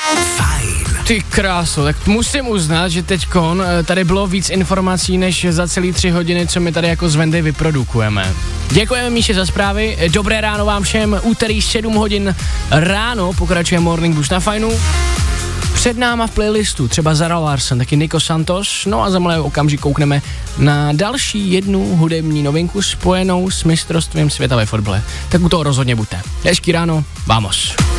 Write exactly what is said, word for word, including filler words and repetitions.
Fajn. Ty kráso, tak musím uznat, že teďkon tady bylo víc informací, než za celý tři hodiny, co my tady jako z Vendy vyprodukujeme. Děkujeme, Míši, za zprávy, dobré ráno vám všem, úterý sedm hodin ráno, pokračuje Morning Boost na Fajnu. Před náma v playlistu třeba Zara Larsson, taky Nico Santos, no a za malý okamžik koukneme na další jednu hudební novinku spojenou s mistrovstvím světa ve fotbale. Tak u toho rozhodně buďte. Hezký ráno, vamos.